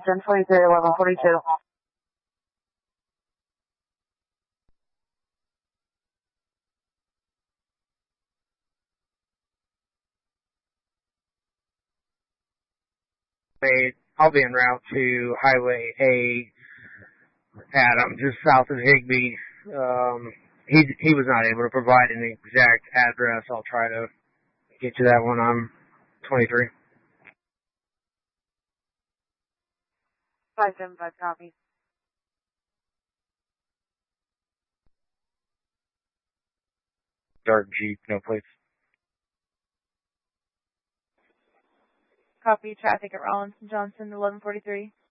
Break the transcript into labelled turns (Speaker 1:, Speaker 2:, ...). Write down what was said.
Speaker 1: 1023, 1142.
Speaker 2: I'll be en route to Highway A Adam, just south of Higbee. He was not able to provide an exact address. I'll try to get you that one on 23.
Speaker 1: 575 copy.
Speaker 2: Dark Jeep, no plates.
Speaker 3: Copy traffic at Rollins and Johnson, 1143.